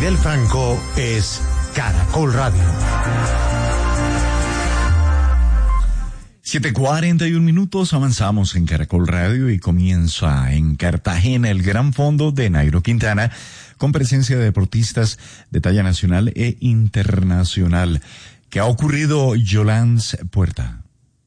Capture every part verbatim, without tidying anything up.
Fidel Franco es Caracol Radio. siete cuarenta y un minutos, avanzamos en Caracol Radio y comienza en Cartagena el Gran Fondo de Nairo Quintana con presencia de deportistas de talla nacional e internacional. ¿Qué ha ocurrido, Yolans Puerta?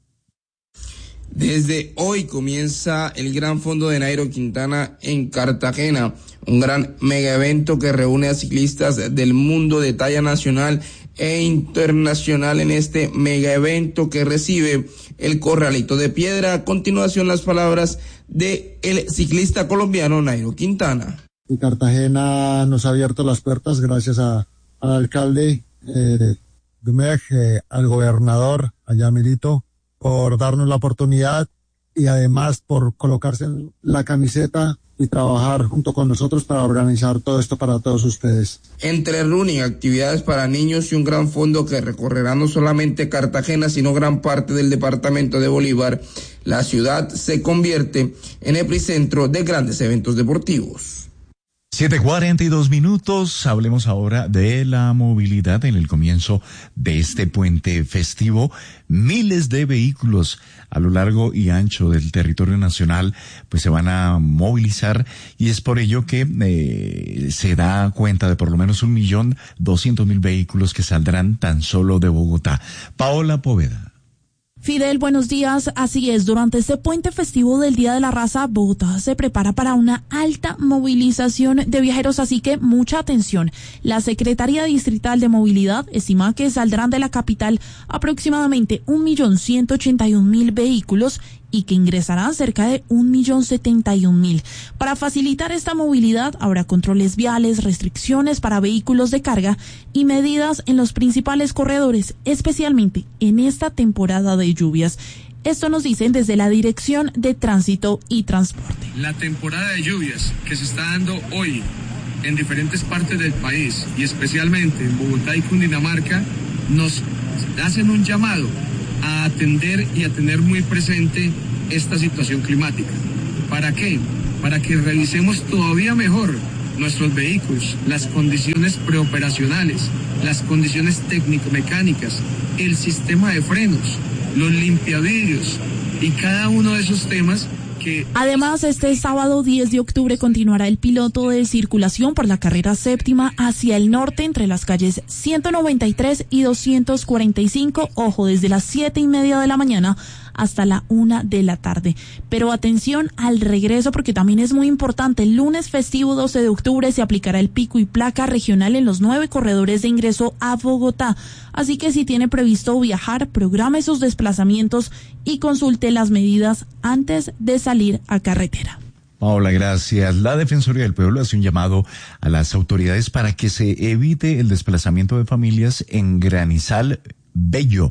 Desde hoy comienza el Gran Fondo de Nairo Quintana en Cartagena, un gran mega evento que reúne a ciclistas del mundo de talla nacional e internacional en este mega evento que recibe el Corralito de Piedra. A continuación, las palabras de el ciclista colombiano Nairo Quintana. Y Cartagena nos ha abierto las puertas gracias a, al alcalde eh, Dumeg, eh, al gobernador, a Yamilito, por darnos la oportunidad y además por colocarse en la camiseta y trabajar junto con nosotros para organizar todo esto para todos ustedes. Entre running, actividades para niños y un gran fondo que recorrerá no solamente Cartagena, sino gran parte del departamento de Bolívar, la ciudad se convierte en epicentro de grandes eventos deportivos. siete cuarenta y dos minutos, hablemos ahora de la movilidad en el comienzo de este puente festivo. Miles de vehículos a lo largo y ancho del territorio nacional pues se van a movilizar y es por ello que eh, se da cuenta de por lo menos un millón doscientos mil vehículos que saldrán tan solo de Bogotá. Paola Poveda. Fidel, buenos días. Así es, durante este puente festivo del Día de la Raza, Bogotá se prepara para una alta movilización de viajeros, así que mucha atención. La Secretaría Distrital de Movilidad estima que saldrán de la capital aproximadamente un millón ciento ochenta y un mil vehículos y que ingresarán cerca de un millón setenta y un mil. Para facilitar esta movilidad habrá controles viales, restricciones para vehículos de carga y medidas en los principales corredores, especialmente en esta temporada de lluvias. Esto nos dicen desde la Dirección de Tránsito y Transporte. La temporada de lluvias que se está dando hoy en diferentes partes del país y especialmente en Bogotá y Cundinamarca nos hacen un llamado a atender y a tener muy presente esta situación climática. ¿Para qué? Para que revisemos todavía mejor nuestros vehículos, las condiciones preoperacionales, las condiciones técnico-mecánicas, el sistema de frenos, los limpiavidrios y cada uno de esos temas. Además, este sábado diez de octubre continuará el piloto de circulación por la carrera séptima hacia el norte entre las calles ciento noventa y tres y doscientos cuarenta y cinco, ojo, desde las siete y media de la mañana hasta la una de la tarde. Pero atención al regreso porque también es muy importante. El lunes festivo doce de octubre se aplicará el pico y placa regional en los nueve corredores de ingreso a Bogotá. Así que si tiene previsto viajar, programe sus desplazamientos y consulte las medidas antes de salir a carretera. Paola, gracias. La Defensoría del Pueblo hace un llamado a las autoridades para que se evite el desplazamiento de familias en Granizal Bello,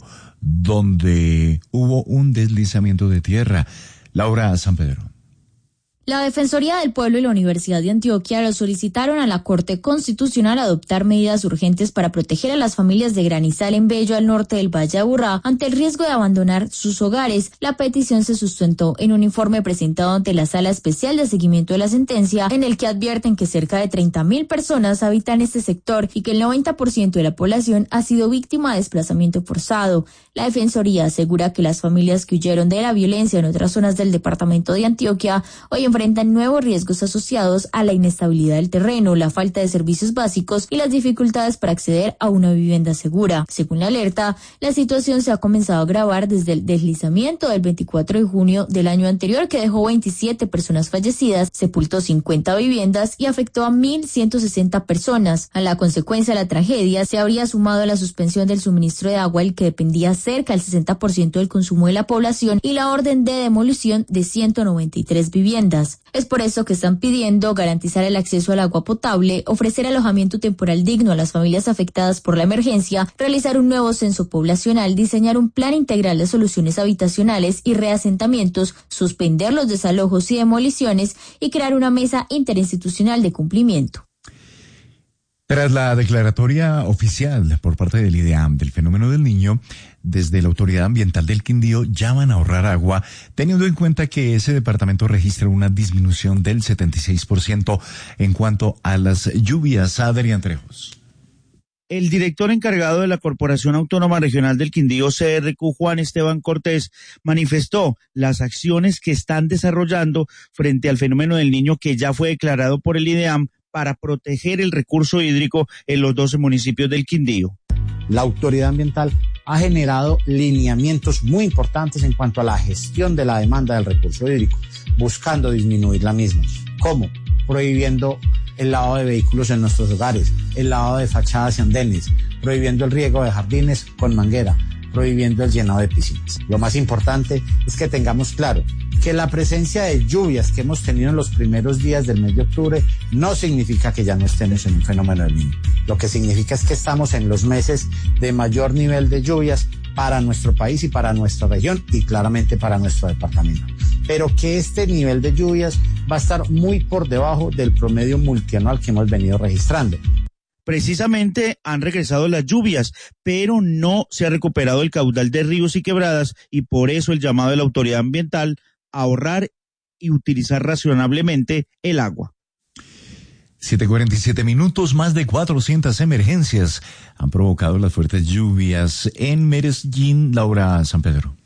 donde hubo un deslizamiento de tierra. Laura San Pedro. La Defensoría del Pueblo y la Universidad de Antioquia lo solicitaron a la Corte Constitucional adoptar medidas urgentes para proteger a las familias de Granizal en Bello, al norte del Valle de Aburrá, ante el riesgo de abandonar sus hogares. La petición se sustentó en un informe presentado ante la Sala Especial de Seguimiento de la Sentencia, en el que advierten que cerca de treinta mil personas habitan este sector y que el noventa por ciento de la población ha sido víctima de desplazamiento forzado. La Defensoría asegura que las familias que huyeron de la violencia en otras zonas del departamento de Antioquia hoy enfrentan nuevos riesgos asociados a la inestabilidad del terreno, la falta de servicios básicos y las dificultades para acceder a una vivienda segura. Según la alerta, la situación se ha comenzado a agravar desde el deslizamiento del veinticuatro de junio del año anterior, que dejó veintisiete personas fallecidas, sepultó cincuenta viviendas y afectó a mil ciento sesenta personas. A la consecuencia de la tragedia se habría sumado la suspensión del suministro de agua, el que dependía cerca del sesenta por ciento del consumo de la población, y la orden de demolición de ciento noventa y tres viviendas. Es por eso que están pidiendo garantizar el acceso al agua potable, ofrecer alojamiento temporal digno a las familias afectadas por la emergencia, realizar un nuevo censo poblacional, diseñar un plan integral de soluciones habitacionales y reasentamientos, suspender los desalojos y demoliciones y crear una mesa interinstitucional de cumplimiento. Tras la declaratoria oficial por parte del IDEAM del fenómeno del Niño, desde la Autoridad Ambiental del Quindío llaman a ahorrar agua, teniendo en cuenta que ese departamento registra una disminución del setenta y seis por ciento en cuanto a las lluvias. Adrián Trejos. El director encargado de la Corporación Autónoma Regional del Quindío, C R Q, Juan Esteban Cortés, manifestó las acciones que están desarrollando frente al fenómeno del Niño que ya fue declarado por el IDEAM para proteger el recurso hídrico en los doce municipios del Quindío. La autoridad ambiental ha generado lineamientos muy importantes en cuanto a la gestión de la demanda del recurso hídrico, buscando disminuir la misma. ¿Cómo? Prohibiendo el lavado de vehículos en nuestros hogares, el lavado de fachadas y andenes, prohibiendo el riego de jardines con manguera, prohibiendo el llenado de piscinas. Lo más importante es que tengamos claro que la presencia de lluvias que hemos tenido en los primeros días del mes de octubre no significa que ya no estemos en un fenómeno del Niño. Lo que significa es que estamos en los meses de mayor nivel de lluvias para nuestro país y para nuestra región y claramente para nuestro departamento. Pero que este nivel de lluvias va a estar muy por debajo del promedio multianual que hemos venido registrando. Precisamente han regresado las lluvias, pero no se ha recuperado el caudal de ríos y quebradas y por eso el llamado de la autoridad ambiental a ahorrar y utilizar razonablemente el agua. siete cuarenta y siete minutos, más de cuatrocientas emergencias han provocado las fuertes lluvias en Medellín. Laura San Pedro.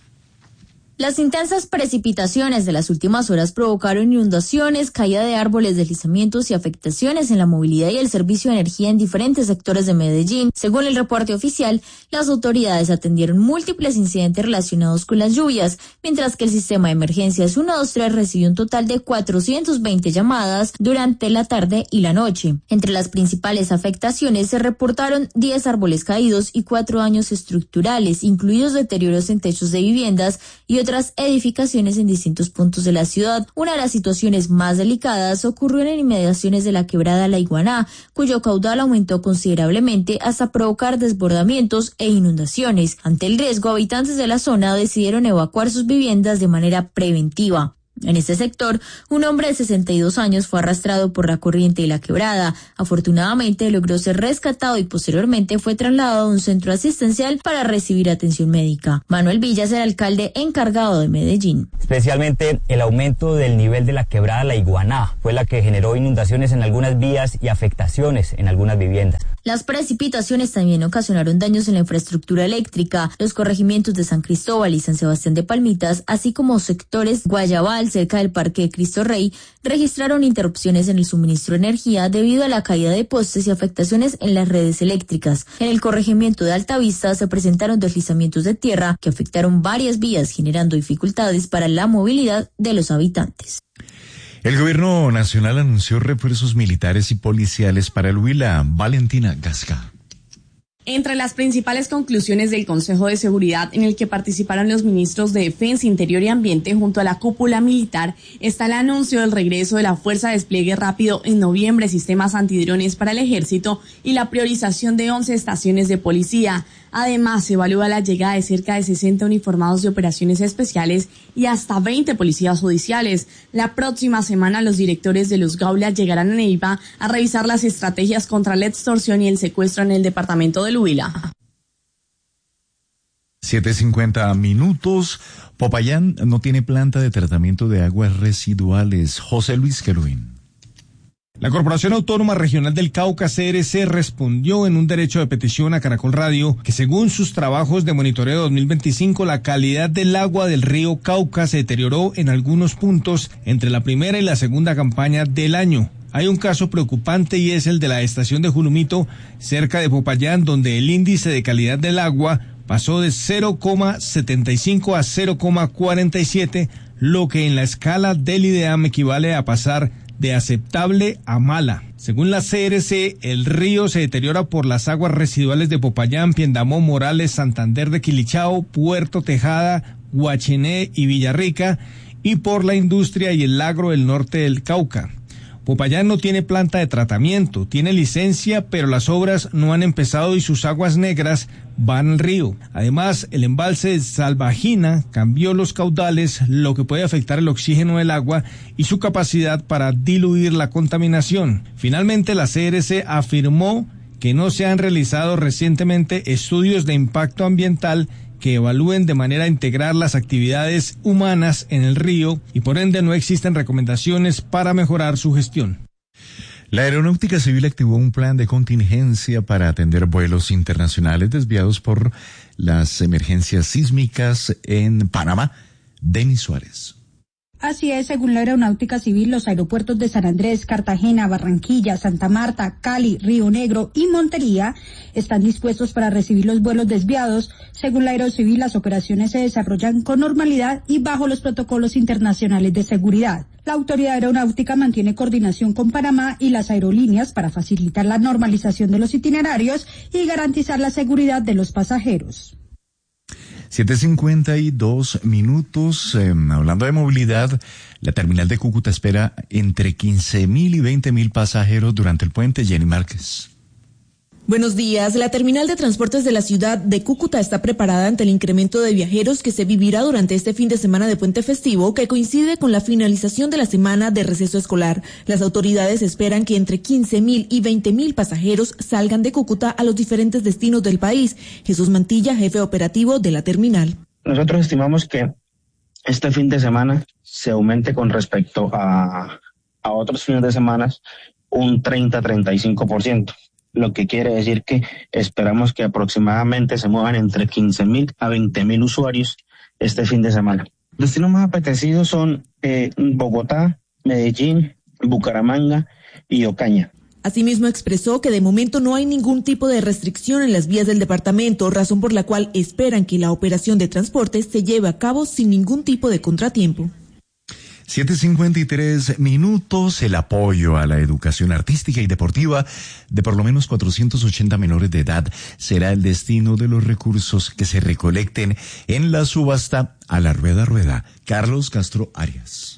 Las intensas precipitaciones de las últimas horas provocaron inundaciones, caída de árboles, deslizamientos y afectaciones en la movilidad y el servicio de energía en diferentes sectores de Medellín. Según el reporte oficial, las autoridades atendieron múltiples incidentes relacionados con las lluvias, mientras que el sistema de emergencias ciento veintitrés recibió un total de cuatrocientas veinte llamadas durante la tarde y la noche. Entre las principales afectaciones se reportaron diez árboles caídos y cuatro daños estructurales, incluidos deterioros en techos de viviendas y otras edificaciones en distintos puntos de la ciudad. Una de las situaciones más delicadas ocurrió en inmediaciones de la quebrada La Iguaná, cuyo caudal aumentó considerablemente hasta provocar desbordamientos e inundaciones. Ante el riesgo, habitantes de la zona decidieron evacuar sus viviendas de manera preventiva. En este sector, un hombre de sesenta y dos años fue arrastrado por la corriente de la quebrada. Afortunadamente, logró ser rescatado y posteriormente fue trasladado a un centro asistencial para recibir atención médica. Manuel Villa es el alcalde encargado de Medellín. Especialmente el aumento del nivel de la quebrada La Iguaná fue la que generó inundaciones en algunas vías y afectaciones en algunas viviendas. Las precipitaciones también ocasionaron daños en la infraestructura eléctrica. Los corregimientos de San Cristóbal y San Sebastián de Palmitas, así como sectores Guayabal, cerca del Parque de Cristo Rey, registraron interrupciones en el suministro de energía debido a la caída de postes y afectaciones en las redes eléctricas. En el corregimiento de Altavista se presentaron deslizamientos de tierra que afectaron varias vías, generando dificultades para la movilidad de los habitantes. El gobierno nacional anunció refuerzos militares y policiales para el Huila. Valentina Gasca. Entre las principales conclusiones del Consejo de Seguridad, en el que participaron los ministros de Defensa, Interior y Ambiente junto a la cúpula militar, está el anuncio del regreso de la Fuerza de Despliegue Rápido en noviembre, sistemas antidrones para el Ejército y la priorización de once estaciones de policía. Además, se evalúa la llegada de cerca de sesenta uniformados de operaciones especiales y hasta veinte policías judiciales. La próxima semana, los directores de los Gaulas llegarán a Neiva a revisar las estrategias contra la extorsión y el secuestro en el departamento del Huila. siete cincuenta minutos. Popayán no tiene planta de tratamiento de aguas residuales. José Luis Querubín. La Corporación Autónoma Regional del Cauca, C R C, respondió en un derecho de petición a Caracol Radio que según sus trabajos de monitoreo dos mil veinticinco, la calidad del agua del río Cauca se deterioró en algunos puntos entre la primera y la segunda campaña del año. Hay un caso preocupante y es el de la estación de Julumito, cerca de Popayán, donde el índice de calidad del agua pasó de cero coma setenta y cinco a cero coma cuarenta y siete, lo que en la escala del IDEAM equivale a pasar de aceptable a mala. Según la C R C, el río se deteriora por las aguas residuales de Popayán, Piendamó, Morales, Santander de Quilichao, Puerto Tejada, Guachiné y Villarrica, y por la industria y el agro del norte del Cauca. Popayán no tiene planta de tratamiento, tiene licencia, pero las obras no han empezado y sus aguas negras van al río. Además, el embalse de Salvajina cambió los caudales, lo que puede afectar el oxígeno del agua y su capacidad para diluir la contaminación. Finalmente, la C R C afirmó que no se han realizado recientemente estudios de impacto ambiental que evalúen de manera integral las actividades humanas en el río y por ende no existen recomendaciones para mejorar su gestión. La Aeronáutica Civil activó un plan de contingencia para atender vuelos internacionales desviados por las emergencias sísmicas en Panamá. Denis Suárez. Así es, según la Aeronáutica Civil, los aeropuertos de San Andrés, Cartagena, Barranquilla, Santa Marta, Cali, Río Negro y Montería están dispuestos para recibir los vuelos desviados. Según la Aerocivil, las operaciones se desarrollan con normalidad y bajo los protocolos internacionales de seguridad. La autoridad aeronáutica mantiene coordinación con Panamá y las aerolíneas para facilitar la normalización de los itinerarios y garantizar la seguridad de los pasajeros. siete cincuenta y dos minutos. Eh, hablando de movilidad, la terminal de Cúcuta espera entre quince mil y veinte mil pasajeros durante el puente. Jenny Márquez. Buenos días. La terminal de transportes de la ciudad de Cúcuta está preparada ante el incremento de viajeros que se vivirá durante este fin de semana de puente festivo, que coincide con la finalización de la semana de receso escolar. Las autoridades esperan que entre quince mil y veinte mil pasajeros salgan de Cúcuta a los diferentes destinos del país. Jesús Mantilla, jefe operativo de la terminal. Nosotros estimamos que este fin de semana se aumente con respecto a, a otros fines de semana un treinta a treinta y cinco por ciento. Lo que quiere decir que esperamos que aproximadamente se muevan entre quince mil a veinte mil usuarios este fin de semana. Los destinos más apetecidos son eh, Bogotá, Medellín, Bucaramanga y Ocaña. Asimismo expresó que de momento no hay ningún tipo de restricción en las vías del departamento, razón por la cual esperan que la operación de transporte se lleve a cabo sin ningún tipo de contratiempo. siete cincuenta y tres minutos. El apoyo a la educación artística y deportiva de por lo menos cuatrocientos ochenta menores de edad será el destino de los recursos que se recolecten en la subasta A la Rueda Rueda. Carlos Castro Arias.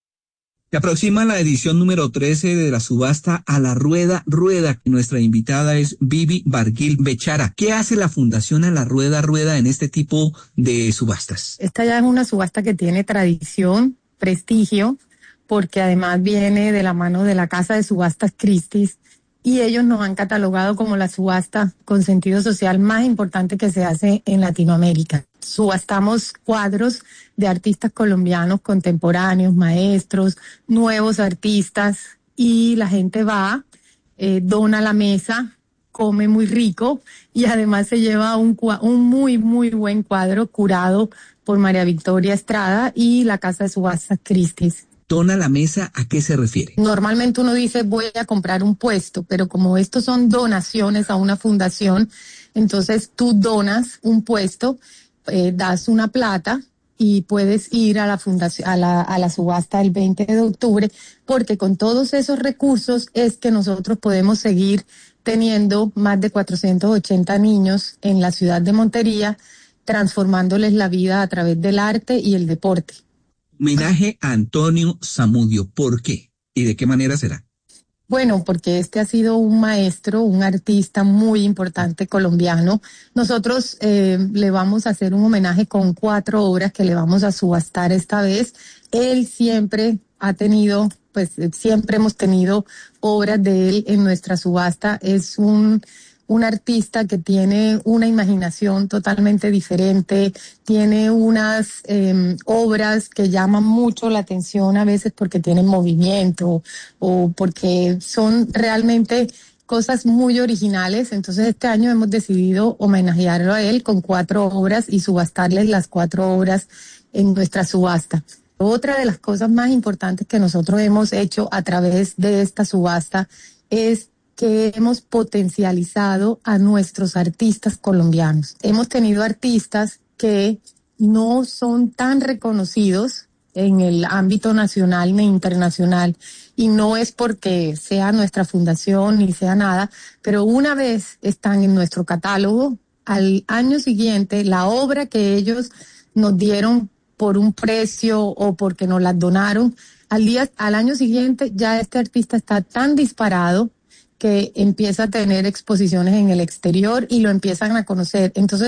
Se aproxima la edición número trece de la subasta A la Rueda Rueda. Nuestra invitada es Vivi Barguil Bechara. ¿Qué hace la Fundación A la Rueda Rueda en este tipo de subastas? Esta ya es una subasta que tiene tradición, prestigio, porque además viene de la mano de la Casa de Subastas Christie's y ellos nos han catalogado como la subasta con sentido social más importante que se hace en Latinoamérica. Subastamos cuadros de artistas colombianos contemporáneos, maestros, nuevos artistas y la gente va, eh, dona la mesa, come muy rico y además se lleva un, un muy, muy buen cuadro curado por María Victoria Estrada y la Casa de Subastas Christie's. ¿Dona la mesa a qué se refiere? Normalmente uno dice voy a comprar un puesto, pero como estos son donaciones a una fundación, entonces tú donas un puesto, eh, das una plata y puedes ir a la fundación, a la, a la subasta el veinte de octubre, porque con todos esos recursos es que nosotros podemos seguir teniendo más de cuatrocientos ochenta niños en la ciudad de Montería, transformándoles la vida a través del arte y el deporte. Homenaje a Antonio Zamudio. ¿Por qué? ¿Y de qué manera será? Bueno, porque este ha sido un maestro, un artista muy importante colombiano. Nosotros eh, le vamos a hacer un homenaje con cuatro obras que le vamos a subastar esta vez. Él siempre ha tenido, pues siempre hemos tenido obras de él en nuestra subasta. Es un... un artista que tiene una imaginación totalmente diferente, tiene unas eh, obras que llaman mucho la atención a veces porque tienen movimiento o porque son realmente cosas muy originales. Entonces este año hemos decidido homenajearlo a él con cuatro obras y subastarles las cuatro obras en nuestra subasta. Otra de las cosas más importantes que nosotros hemos hecho a través de esta subasta es que hemos potencializado a nuestros artistas colombianos. Hemos tenido artistas que no son tan reconocidos en el ámbito nacional ni internacional, y no es porque sea nuestra fundación ni sea nada, pero una vez están en nuestro catálogo, al año siguiente la obra que ellos nos dieron por un precio o porque nos la donaron, al día, al año siguiente ya este artista está tan disparado que empieza a tener exposiciones en el exterior y lo empiezan a conocer. Entonces,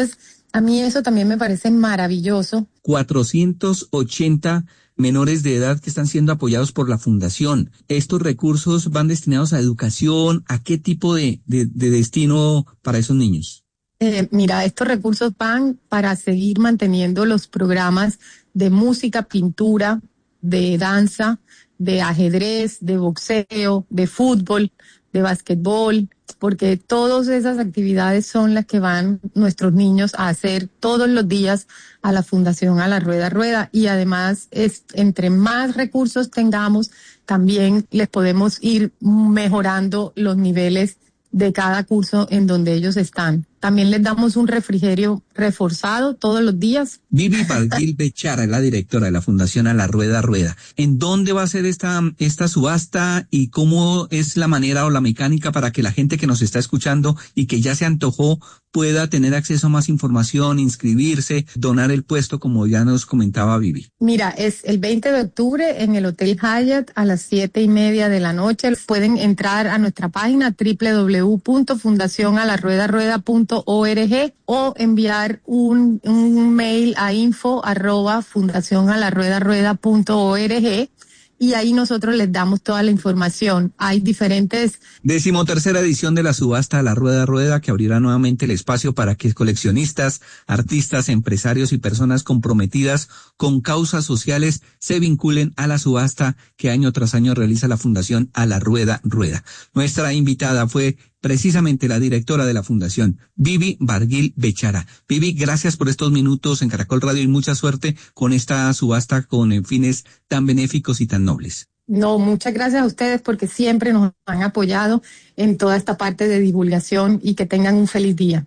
A mí eso también me parece maravilloso. cuatrocientos ochenta menores de edad que están siendo apoyados por la Fundación. ¿Estos recursos van destinados a educación? ¿A qué tipo de, de, de destino para esos niños? Eh, mira, estos recursos van para seguir manteniendo los programas de música, pintura, de danza, de ajedrez, de boxeo, de fútbol, de basquetbol, porque todas esas actividades son las que van nuestros niños a hacer todos los días a la Fundación A la Rueda Rueda, y además es, entre más recursos tengamos, también les podemos ir mejorando los niveles de cada curso en donde ellos están. También les damos un refrigerio reforzado todos los días. Vivi Barguil Bechara es la directora de la Fundación A la Rueda Rueda. ¿En dónde va a ser esta, esta subasta y cómo es la manera o la mecánica para que la gente que nos está escuchando y que ya se antojó pueda tener acceso a más información, inscribirse, donar el puesto, como ya nos comentaba Vivi? Mira, es el veinte de octubre en el Hotel Hyatt a las siete y media de la noche. Pueden entrar a nuestra página doble u doble u doble u punto fundación a la rueda rueda punto org o enviar un, un mail a info arroba fundación a la rueda rueda punto org, y ahí nosotros les damos toda la información. Hay diferentes... Decimotercera edición de la subasta a la Rueda Rueda, que abrirá nuevamente el espacio para que coleccionistas, artistas, empresarios y personas comprometidas con causas sociales se vinculen a la subasta que año tras año realiza la Fundación A la Rueda Rueda. Nuestra invitada fue precisamente la directora de la Fundación, Vivi Barguil Bechara. Vivi, gracias por estos minutos en Caracol Radio y mucha suerte con esta subasta con fines tan benéficos y tan nobles. No, muchas gracias a ustedes porque siempre nos han apoyado en toda esta parte de divulgación, y que tengan un feliz día.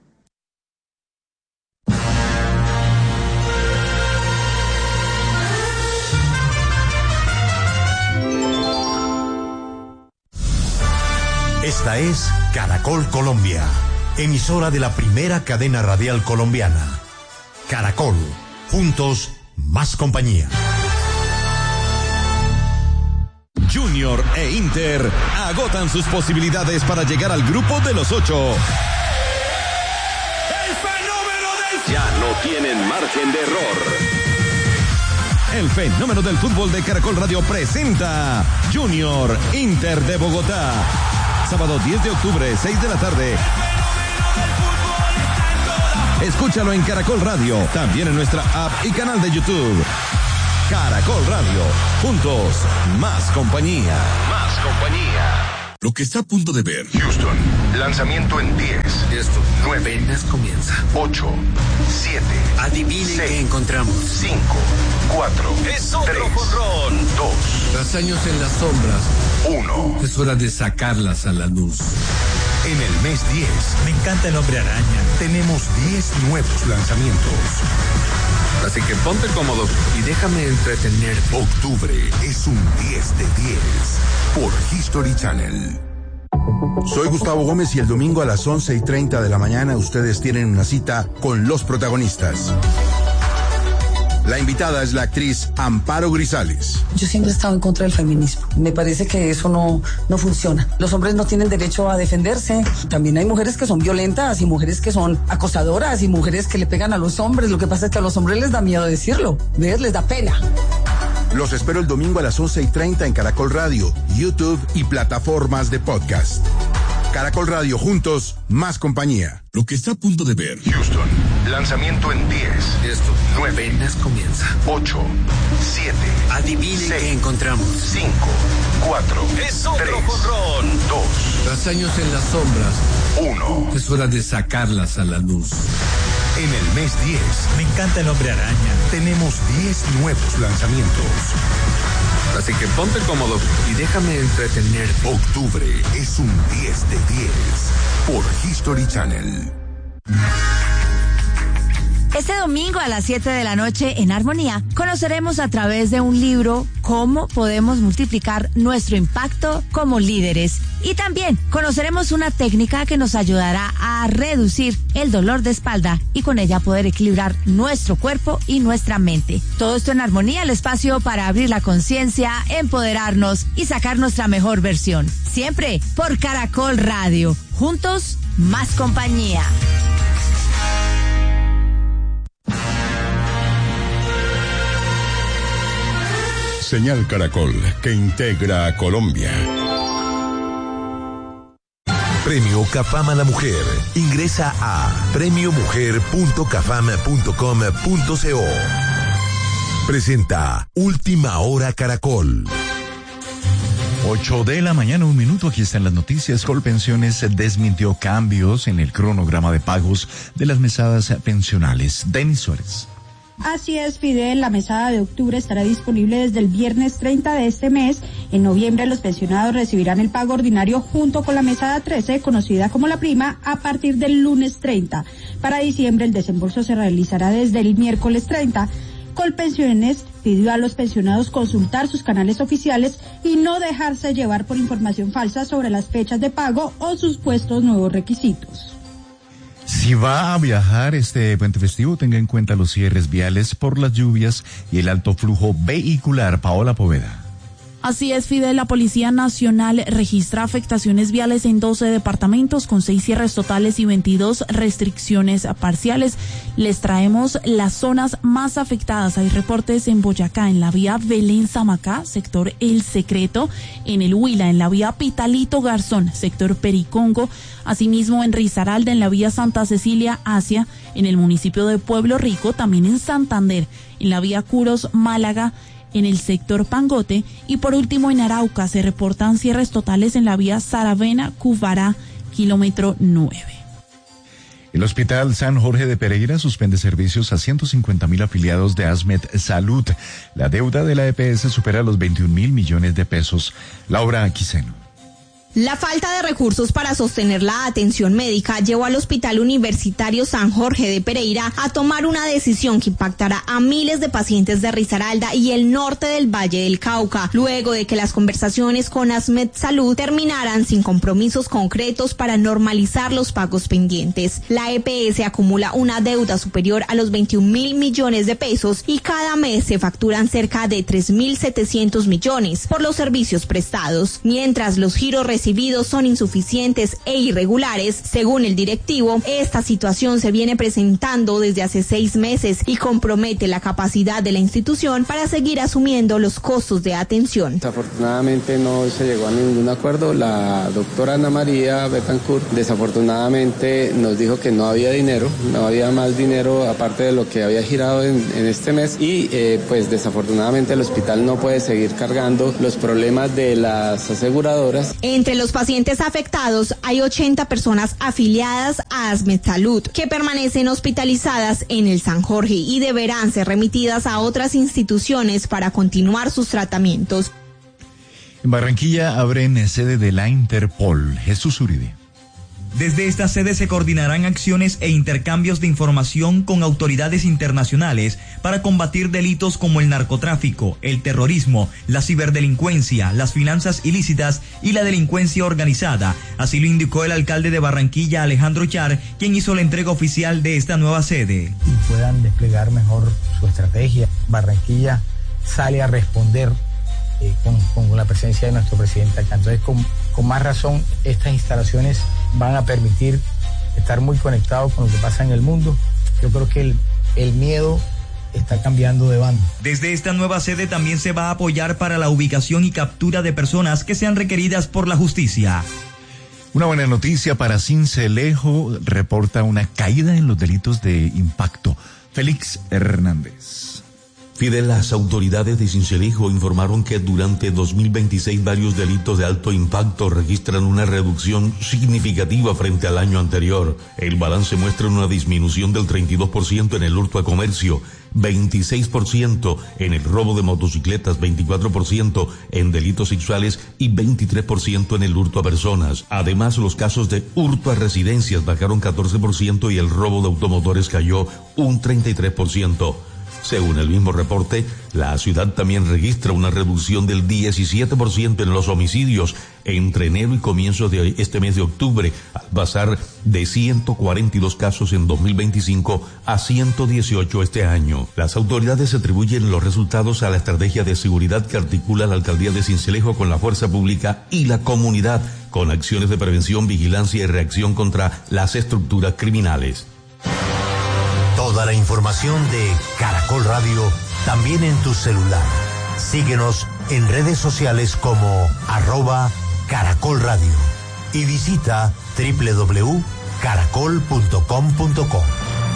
Esta es Caracol Colombia, emisora de la primera cadena radial colombiana. Caracol, juntos, más compañía. Junior e Inter agotan sus posibilidades para llegar al grupo de los ocho. ¡El fenómeno del... Ya no tienen margen de error. El fenómeno del fútbol de Caracol Radio presenta Junior Inter de Bogotá. Sábado diez de octubre, seis de la tarde. Escúchalo en Caracol Radio, también en nuestra app y canal de YouTube. Caracol Radio, juntos, más compañía. Más compañía. Lo que está a punto de ver. Houston, lanzamiento en diez. Esto, nueve. Apenas comienza. ocho, siete. Adivinen qué encontramos. cinco, cuatro. Es otro jonrón. dos. Tras años en las sombras. uno. Es hora de sacarlas a la luz. En el mes diez. Me encanta el Hombre Araña. Tenemos diez nuevos lanzamientos. Así que ponte cómodo y déjame entretener. Octubre es un diez de diez por History Channel. Soy Gustavo Gómez y el domingo a las once y treinta de la mañana ustedes tienen una cita con los protagonistas. La invitada es la actriz Amparo Grisales. Yo siempre he estado en contra del feminismo. Me parece que eso no, no funciona. Los hombres no tienen derecho a defenderse. También hay mujeres que son violentas y mujeres que son acosadoras y mujeres que le pegan a los hombres. Lo que pasa es que a los hombres les da miedo decirlo. ¿Ves? Les da pena. Los espero el domingo a las once y treinta en Caracol Radio, YouTube y plataformas de podcast. Caracol Radio, juntos, más compañía. Lo que está a punto de ver. Houston, lanzamiento en diez. Esto, nueve. Apenas comienza. ocho, siete. Adivinen qué encontramos. cinco, cuatro. Es otro tres, jonrón. dos. Tras años en las sombras. uno. Es hora de sacarlas a la luz. En el mes diez. Me encanta el Hombre Araña. Tenemos diez nuevos lanzamientos. Así que ponte cómodo y déjame entretener. Octubre es un diez de diez por History Channel. Este domingo a las siete de la noche en Armonía conoceremos a través de un libro cómo podemos multiplicar nuestro impacto como líderes. Y también conoceremos una técnica que nos ayudará a reducir el dolor de espalda y con ella poder equilibrar nuestro cuerpo y nuestra mente. Todo esto en Armonía, el espacio para abrir la conciencia, empoderarnos y sacar nuestra mejor versión. Siempre por Caracol Radio. Juntos, más compañía. Señal Caracol, que integra a Colombia. Premio Cafam a la Mujer. Ingresa a premio mujer punto cafam punto com punto co. Presenta Última Hora Caracol. ocho de la mañana, un minuto. Aquí están las noticias. Colpensiones desmintió cambios en el cronograma de pagos de las mesadas pensionales. Denis Suárez. Así es, Fidel, la mesada de octubre estará disponible desde el viernes treinta de este mes. En noviembre los pensionados recibirán el pago ordinario junto con la mesada trece, conocida como la prima, a partir del lunes treinta. Para diciembre el desembolso se realizará desde el miércoles treinta. Colpensiones pidió a los pensionados consultar sus canales oficiales y no dejarse llevar por información falsa sobre las fechas de pago o supuestos nuevos requisitos. Si va a viajar este puente festivo, tenga en cuenta los cierres viales por las lluvias y el alto flujo vehicular. Paola Poveda. Así es, Fidel, la Policía Nacional registra afectaciones viales en doce departamentos con seis cierres totales y veintidós restricciones parciales. Les traemos las zonas más afectadas. Hay reportes en Boyacá, en la vía Belén-Samacá, sector El Secreto, en el Huila, en la vía Pitalito-Garzón, sector Pericongo, asimismo en Risaralda, en la vía Santa Cecilia-Asia, en el municipio de Pueblo Rico, también en Santander, en la vía Curos-Málaga, en el sector Pangote, y por último en Arauca se reportan cierres totales en la vía Saravena-Cubará, kilómetro nueve. El Hospital San Jorge de Pereira suspende servicios a ciento cincuenta mil afiliados de Asmed Salud. La deuda de la E P S supera los veintiún mil millones de pesos. Laura Quiseno. La falta de recursos para sostener la atención médica llevó al Hospital Universitario San Jorge de Pereira a tomar una decisión que impactará a miles de pacientes de Risaralda y el norte del Valle del Cauca, luego de que las conversaciones con Asmed Salud terminaran sin compromisos concretos para normalizar los pagos pendientes. La E P S acumula una deuda superior a los veintiún mil millones de pesos y cada mes se facturan cerca de tres mil setecientos millones por los servicios prestados, mientras los giros recibidos son insuficientes e irregulares. Según el directivo, esta situación se viene presentando desde hace seis meses y compromete la capacidad de la institución para seguir asumiendo los costos de atención. Desafortunadamente no se llegó a ningún acuerdo. La doctora Ana María Betancourt desafortunadamente nos dijo que no había dinero, no había más dinero aparte de lo que había girado en, en este mes y eh, pues desafortunadamente el hospital no puede seguir cargando los problemas de las aseguradoras. Entre los pacientes afectados hay ochenta personas afiliadas a Asmed Salud que permanecen hospitalizadas en el San Jorge y deberán ser remitidas a otras instituciones para continuar sus tratamientos. En Barranquilla abren sede de la Interpol. Jesús Uribe. Desde esta sede se coordinarán acciones e intercambios de información con autoridades internacionales para combatir delitos como el narcotráfico, el terrorismo, la ciberdelincuencia, las finanzas ilícitas y la delincuencia organizada. Así lo indicó el alcalde de Barranquilla, Alejandro Char, quien hizo la entrega oficial de esta nueva sede. Y puedan desplegar mejor su estrategia. Barranquilla sale a responder Eh, con, con la presencia de nuestro presidente acá. Entonces, con, con más razón, estas instalaciones van a permitir estar muy conectados con lo que pasa en el mundo. Yo creo que el, el miedo está cambiando de bando. Desde esta nueva sede también se va a apoyar para la ubicación y captura de personas que sean requeridas por la justicia. Una buena noticia para Sincelejo, reporta una caída en los delitos de impacto. Félix Hernández. Fidel, las autoridades de Sincelejo informaron que durante dos mil veintiséis varios delitos de alto impacto registran una reducción significativa frente al año anterior. El balance muestra una disminución del treinta y dos por ciento en el hurto a comercio, veintiséis por ciento en el robo de motocicletas, veinticuatro por ciento en delitos sexuales y veintitrés por ciento en el hurto a personas. Además, los casos de hurto a residencias bajaron catorce por ciento y el robo de automotores cayó un treinta y tres por ciento. Según el mismo reporte, la ciudad también registra una reducción del diecisiete por ciento en los homicidios entre enero y comienzos de este mes de octubre, al pasar de ciento cuarenta y dos casos en dos mil veinticinco a ciento dieciocho este año. Las autoridades atribuyen los resultados a la estrategia de seguridad que articula la alcaldía de Sincelejo con la fuerza pública y la comunidad, con acciones de prevención, vigilancia y reacción contra las estructuras criminales. Toda la información de Caracol Radio también en tu celular. Síguenos en redes sociales como arroba Caracol Radio y visita doble u doble u doble u punto caracol punto com punto co.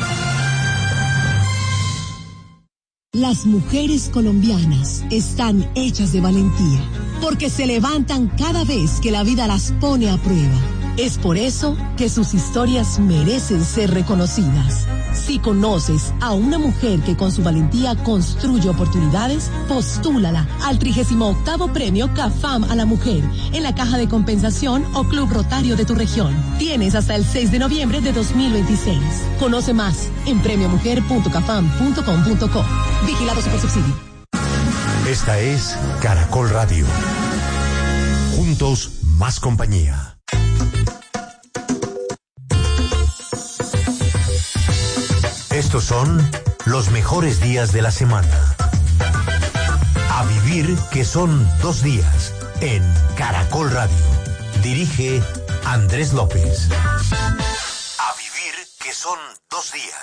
Las mujeres colombianas están hechas de valentía, porque se levantan cada vez que la vida las pone a prueba. Es por eso que sus historias merecen ser reconocidas. Si conoces a una mujer que con su valentía construye oportunidades, postúlala al trigésimo octavo premio CAFAM a la mujer en la caja de compensación o Club Rotario de tu región. Tienes hasta el seis de noviembre de dos mil veintiséis. Conoce más en premio mujer punto cafam punto com punto co. Vigilado Supersubsidio. Esta es Caracol Radio. Juntos, más compañía. Estos son los mejores días de la semana. A vivir que son dos días en Caracol Radio. Dirige Andrés López. A vivir que son dos días.